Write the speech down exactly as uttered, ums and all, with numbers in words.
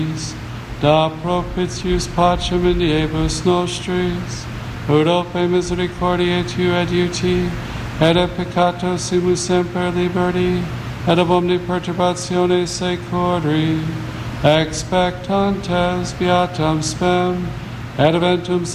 da propitius pacem in diebus nostris, ut ope misericordiae tu et uti, et a peccato simus semper liberti, et ab omni perturbatione securi, expectantes beatam spem, et eventum